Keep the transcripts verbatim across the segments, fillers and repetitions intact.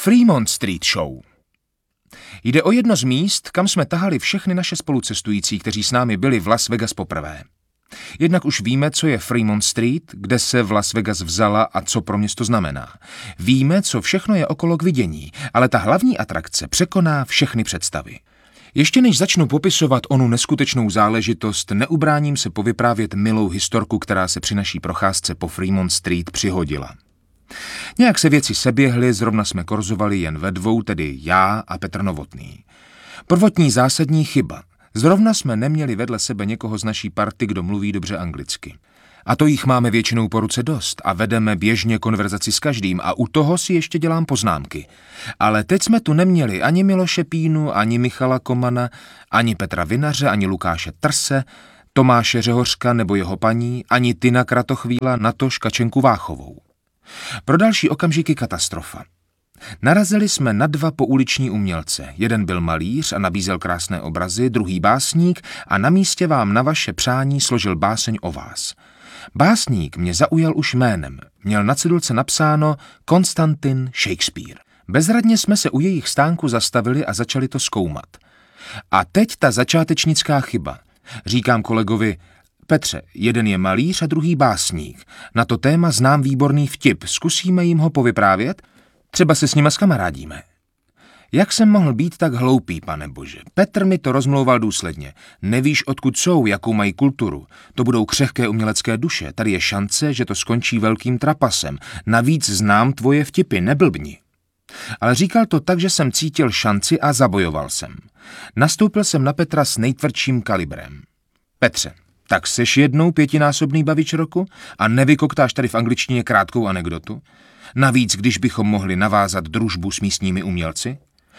Fremont Street Show. Jde o jedno z míst, kam jsme tahali všechny naše spolucestující, kteří s námi byli v Las Vegas poprvé. Jednak už víme, co je Fremont Street, kde se v Las Vegas vzala a co pro město znamená. Víme, co všechno je okolo k vidění, ale ta hlavní atrakce překoná všechny představy. Ještě než začnu popisovat onu neskutečnou záležitost, neubráním se povyprávět milou historku, která se při naší procházce po Fremont Street přihodila. Nějak se věci seběhly, zrovna jsme korzovali jen ve dvou, tedy já a Petr Novotný. Prvotní zásadní chyba. Zrovna jsme neměli vedle sebe někoho z naší party, kdo mluví dobře anglicky. A to jich máme většinou po ruce dost a vedeme běžně konverzaci s každým a u toho si ještě dělám poznámky. Ale teď jsme tu neměli ani Miloše Pínu, ani Michala Komana, ani Petra Vinaře, ani Lukáše Trse, Tomáše Řehořka nebo jeho paní, ani Tina Kratochvíla, natož Kačenku Váchovou. Pro další okamžiky katastrofa. Narazili jsme na dva pouliční umělce. Jeden byl malíř a nabízel krásné obrazy, druhý básník a na místě vám na vaše přání složil báseň o vás. Básník mě zaujal už jménem. Měl na cedulce napsáno Konstantin Shakespeare. Bezradně jsme se u jejich stánku zastavili a začali to zkoumat. A teď ta začátečnická chyba. Říkám kolegovi: Petře, jeden je malíř a druhý básník. Na to téma znám výborný vtip. Zkusíme jim ho povyprávět? Třeba se s nima skamarádíme. Jak jsem mohl být tak hloupý, pane bože? Petr mi to rozmlouval důsledně. Nevíš, odkud jsou, jakou mají kulturu. To budou křehké umělecké duše. Tady je šance, že to skončí velkým trapasem. Navíc znám tvoje vtipy, neblbni. Ale říkal to tak, že jsem cítil šanci a zabojoval jsem. Nastoupil jsem na Petra s nejtvrdším kalibrem. Petře, tak seš jednou pětinásobný bavič roku a nevykoktáš tady v angličtině krátkou anekdotu? Navíc, když bychom mohli navázat družbu s místními umělci?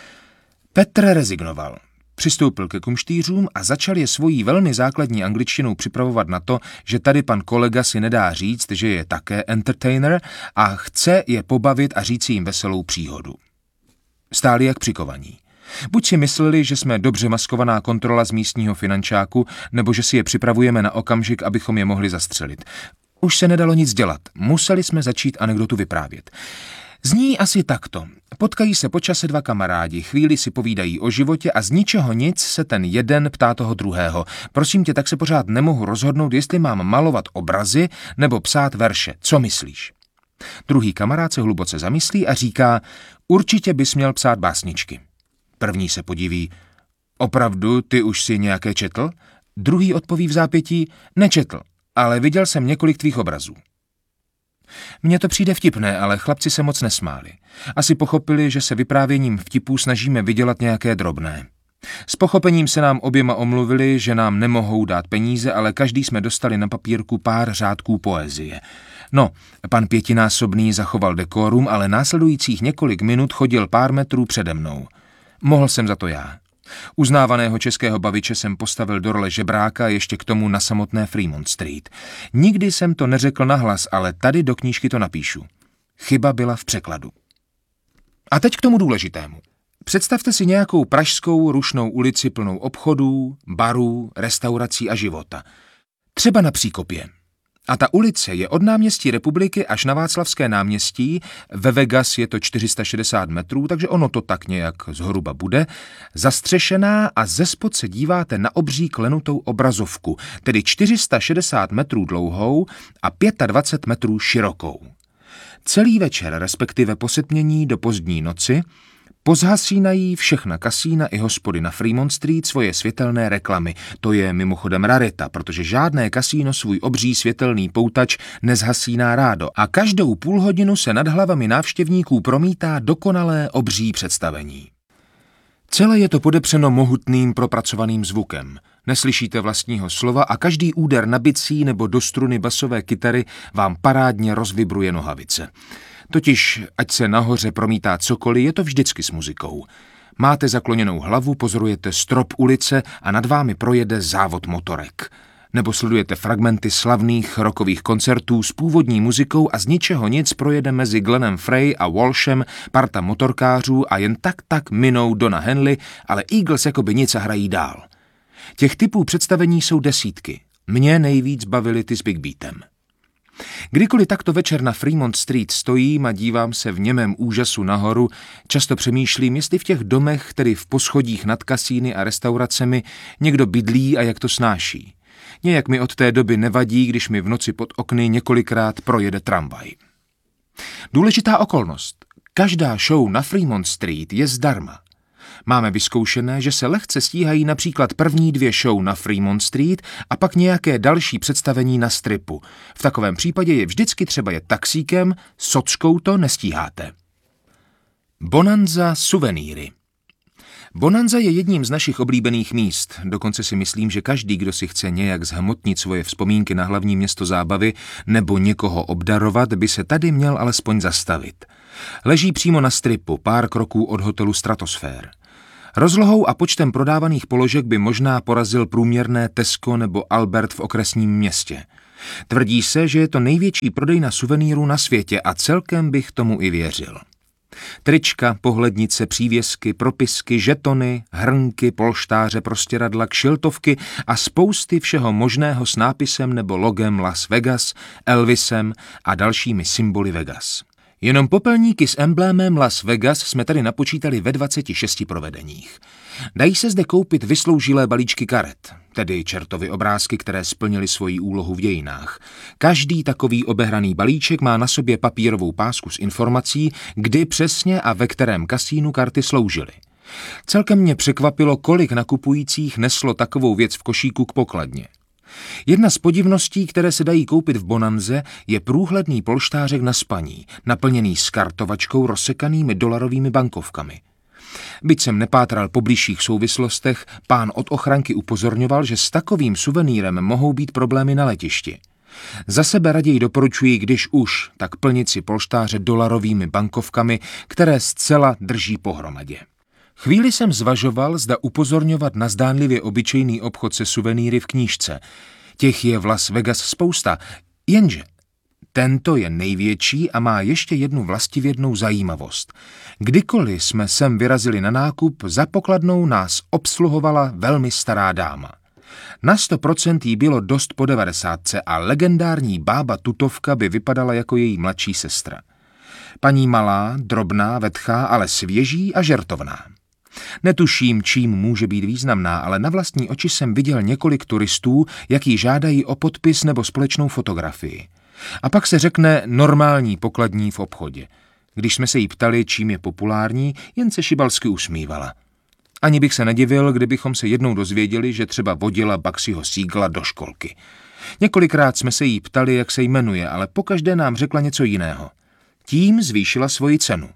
Petr rezignoval. Přistoupil ke kumštýřům a začal je svojí velmi základní angličtinou připravovat na to, že tady pan kolega si nedá říct, že je také entertainer a chce je pobavit a říct jim veselou příhodu. Stáli jak přikovaní. Buď si mysleli, že jsme dobře maskovaná kontrola z místního finančáku, nebo že si je připravujeme na okamžik, abychom je mohli zastřelit. Už se nedalo nic dělat, museli jsme začít anekdotu vyprávět. Zní asi takto. Potkají se po čase dva kamarádi, chvíli si povídají o životě a z ničeho nic se ten jeden ptá toho druhého. Prosím tě, tak se pořád nemohu rozhodnout, jestli mám malovat obrazy nebo psát verše. Co myslíš? Druhý kamarád se hluboce zamyslí a říká: určitě bys měl psát básničky. První se podiví: opravdu, ty už si nějaké četl? Druhý odpoví v zápětí: nečetl, ale viděl jsem několik tvých obrazů. Mně to přijde vtipné, ale chlapci se moc nesmáli. Asi pochopili, že se vyprávěním vtipů snažíme vydělat nějaké drobné. S pochopením se nám oběma omluvili, že nám nemohou dát peníze, ale každý jsme dostali na papírku pár řádků poezie. No, pan pětinásobný zachoval dekorum, ale následujících několik minut chodil pár metrů přede mnou. Mohl jsem za to já. Uznávaného českého baviče jsem postavil do role žebráka ještě k tomu na samotné Fremont Street. Nikdy jsem to neřekl nahlas, ale tady do knížky to napíšu. Chyba byla v překladu. A teď k tomu důležitému. Představte si nějakou pražskou rušnou ulici plnou obchodů, barů, restaurací a života. Třeba na Příkopě. A ta ulice je od náměstí Republiky až na Václavské náměstí, ve Vegas je to čtyři sta šedesát metrů, takže ono to tak nějak zhruba bude, zastřešená a zespod se díváte na obří klenutou obrazovku, tedy čtyři sta šedesát metrů dlouhou a dvacet pět metrů širokou. Celý večer, respektive posetmění do pozdní noci, pozhasínají všechna kasína i hospody na Fremont Street svoje světelné reklamy. To je mimochodem rarita, protože žádné kasíno svůj obří světelný poutač nezhasíná rádo a každou půl hodinu se nad hlavami návštěvníků promítá dokonalé obří představení. Celé je to podepřeno mohutným propracovaným zvukem. Neslyšíte vlastního slova a každý úder na bicí nebo do struny basové kytary vám parádně rozvibruje nohavice. Totiž, ať se nahoře promítá cokoliv, je to vždycky s muzikou. Máte zakloněnou hlavu, pozorujete strop ulice a nad vámi projede závod motorek. Nebo sledujete fragmenty slavných rockových koncertů s původní muzikou a z ničeho nic projede mezi Glennem Frey a Walshem parta motorkářů a jen tak tak minou Donna Henley, ale Eagles jakoby nic a hrají dál. Těch typů představení jsou desítky. Mě nejvíc bavily ty s Big Beatem. Kdykoliv takto večer na Fremont Street stojím a dívám se v němém úžasu nahoru, často přemýšlím, jestli v těch domech, tedy v poschodích nad kasíny a restauracemi, někdo bydlí a jak to snáší. Nějak mi od té doby nevadí, když mi v noci pod okny několikrát projede tramvaj. Důležitá okolnost. Každá show na Fremont Street je zdarma. Máme vyzkoušené, že se lehce stíhají například první dvě show na Fremont Street a pak nějaké další představení na stripu. V takovém případě je vždycky třeba jet taxíkem, sockou to nestíháte. Bonanza suvenýry. Bonanza je jedním z našich oblíbených míst, dokonce si myslím, že každý, kdo si chce nějak zhmotnit svoje vzpomínky na hlavní město zábavy nebo někoho obdarovat, by se tady měl alespoň zastavit. Leží přímo na stripu, pár kroků od hotelu Stratosphere. Rozlohou a počtem prodávaných položek by možná porazil průměrné Tesco nebo Albert v okresním městě. Tvrdí se, že je to největší prodejna suvenýrů na světě a celkem bych tomu i věřil. Trička, pohlednice, přívěsky, propisky, žetony, hrnky, polštáře, prostěradla, kšiltovky a spousty všeho možného s nápisem nebo logem Las Vegas, Elvisem a dalšími symboly Vegas. Jenom popelníky s emblémem Las Vegas jsme tady napočítali ve dvaceti šesti provedeních. Dají se zde koupit vysloužilé balíčky karet, tedy čertovy obrázky, které splnily svoji úlohu v dějinách. Každý takový obehraný balíček má na sobě papírovou pásku s informací, kdy přesně a ve kterém kasínu karty sloužily. Celkem mě překvapilo, kolik nakupujících neslo takovou věc v košíku k pokladně. Jedna z podivností, které se dají koupit v Bonanze, je průhledný polštářek na spaní, naplněný skartovačkou rozsekanými dolarovými bankovkami. Byť jsem nepátral po bližších souvislostech, pán od ochranky upozorňoval, že s takovým suvenýrem mohou být problémy na letišti. Za sebe raději doporučuji, když už, tak plnit si polštáře dolarovými bankovkami, které zcela drží pohromadě. Chvíli jsem zvažoval, zda upozorňovat na zdánlivě obyčejný obchod se suvenýry v knížce. Těch je v Las Vegas spousta, jenže tento je největší a má ještě jednu vlastivědnou zajímavost. Kdykoliv jsme sem vyrazili na nákup, za pokladnou nás obsluhovala velmi stará dáma. Na sto procent jí bylo dost po devadesátce a legendární bába Tutovka by vypadala jako její mladší sestra. Paní malá, drobná, vetchá, ale svěží a žertovná. Netuším, čím může být významná, ale na vlastní oči jsem viděl několik turistů, jak jí žádají o podpis nebo společnou fotografii. A pak se řekne normální pokladní v obchodě. Když jsme se jí ptali, čím je populární, jen se šibalsky usmívala. Ani bych se nedivil, kdybychom se jednou dozvěděli, že třeba vodila Buckyho Siegela do školky. Několikrát jsme se jí ptali, jak se jmenuje, ale pokaždé nám řekla něco jiného. Tím zvýšila svoji cenu.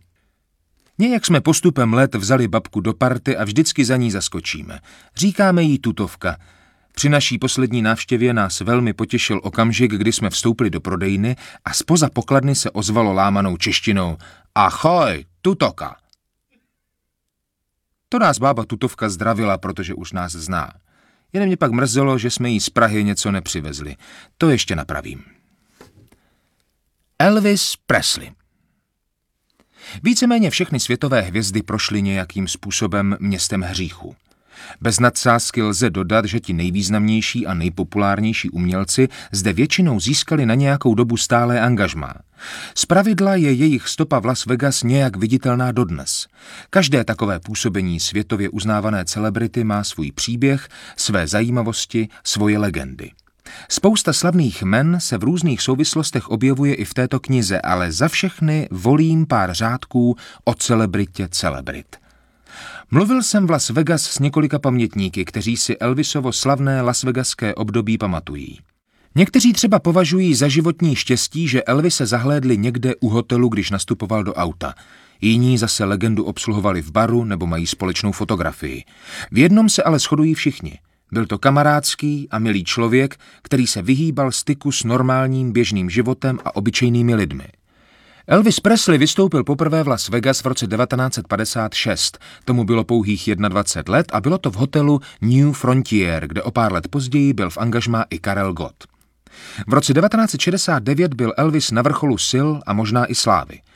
Nějak jsme postupem let vzali babku do party a vždycky za ní zaskočíme. Říkáme jí Tutovka. Při naší poslední návštěvě nás velmi potěšil okamžik, kdy jsme vstoupili do prodejny a zpoza pokladny se ozvalo lámanou češtinou. Ahoj, Tutoka! To nás bába Tutovka zdravila, protože už nás zná. Jen mě pak mrzelo, že jsme jí z Prahy něco nepřivezli. To ještě napravím. Elvis Presley. Víceméně všechny světové hvězdy prošly nějakým způsobem městem hříchu. Bez nadsázky lze dodat, že ti nejvýznamnější a nejpopulárnější umělci zde většinou získali na nějakou dobu stálé angažmá. Zpravidla je jejich stopa v Las Vegas nějak viditelná dodnes. Každé takové působení světově uznávané celebrity má svůj příběh, své zajímavosti, svoje legendy. Spousta slavných jmen se v různých souvislostech objevuje i v této knize, ale za všechny volím pár řádků o celebritě celebrit. Mluvil jsem v Las Vegas s několika pamětníky, kteří si Elvisovo slavné lasvegaské období pamatují. Někteří třeba považují za životní štěstí, že Elvise zahlédli někde u hotelu, když nastupoval do auta. Jiní zase legendu obsluhovali v baru nebo mají společnou fotografii. V jednom se ale shodují všichni. Byl to kamarádský a milý člověk, který se vyhýbal styku s normálním běžným životem a obyčejnými lidmi. Elvis Presley vystoupil poprvé v Las Vegas v roce devatenáct set padesát šest. Tomu bylo pouhých dvacet jedna let a bylo to v hotelu New Frontier, kde o pár let později byl v angažmá i Karel Gott. V roce devatenáct set šedesát devět byl Elvis na vrcholu sil a možná i slávy.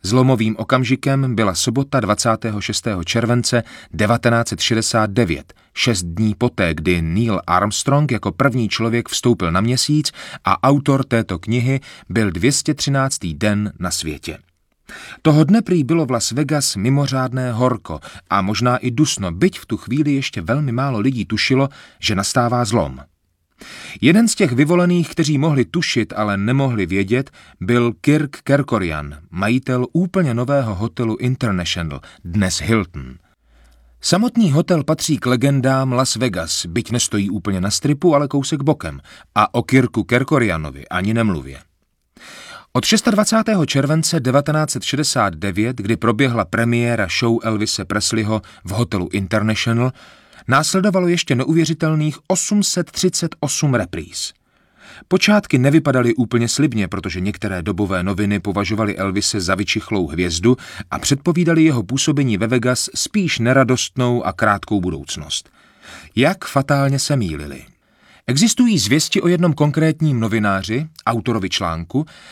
Zlomovým okamžikem byla sobota dvacátého šestého července devatenáct set šedesát devět, šest dní poté, kdy Neil Armstrong jako první člověk vstoupil na Měsíc a autor této knihy byl dvě stě třináctý den na světě. Toho dne prý bylo v Las Vegas mimořádné horko a možná i dusno, byť v tu chvíli ještě velmi málo lidí tušilo, že nastává zlom. Jeden z těch vyvolených, kteří mohli tušit, ale nemohli vědět, byl Kirk Kerkorian, majitel úplně nového hotelu International, dnes Hilton. Samotný hotel patří k legendám Las Vegas, byť nestojí úplně na stripu, ale kousek bokem, a o Kirku Kerkorianovi ani nemluvě. Od dvacátého šestého července devatenáct set šedesát devět, kdy proběhla premiéra show Elvise Presleyho v hotelu International, následovalo ještě neuvěřitelných osm set třicet osm repríz. Počátky nevypadaly úplně slibně, protože některé dobové noviny považovaly Elvise za vyčichlou hvězdu a předpovídali jeho působení ve Vegas spíš neradostnou a krátkou budoucnost. Jak fatálně se mýlili. Existují zvěsti o jednom konkrétním novináři, autorovi článku,